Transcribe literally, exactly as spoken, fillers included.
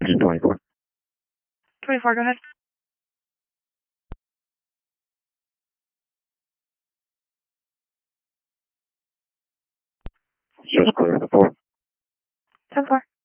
Engine twenty-four. twenty-four, go ahead. Just clear the four. ten four.